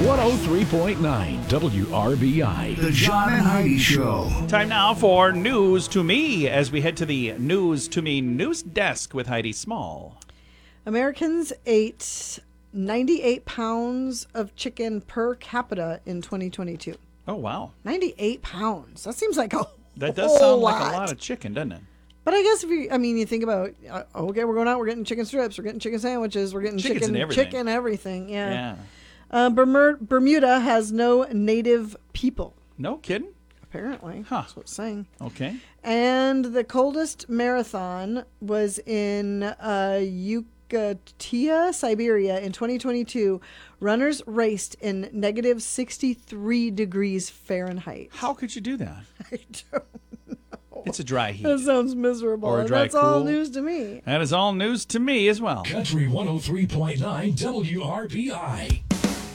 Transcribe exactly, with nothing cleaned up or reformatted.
one oh three point nine W R B I. The John and Heidi Show. Time now for News to Me as we head to the News to Me news desk with Heidi Small. Americans ate ninety-eight pounds of chicken per capita in twenty twenty-two. Oh, wow. ninety-eight pounds. That seems like a That does whole sound lot. like a lot of chicken, doesn't it? But I guess if you, I mean, you think about, uh, okay, we're going out, we're getting chicken strips, we're getting chicken sandwiches, we're getting Chickens chicken, and everything. chicken, everything. Yeah. Yeah. Uh, Bermuda, Bermuda has no native people, No kidding? apparently. Huh. That's what it's saying. Okay. And the coldest marathon was in uh, Yukatia, Siberia in twenty twenty-two. Runners raced in negative sixty-three degrees Fahrenheit. How could you do that? I don't It's a dry heat. That sounds miserable. Or a and dry that's all cool. news to me. That is all news to me as well. Country one oh three point nine W R B I.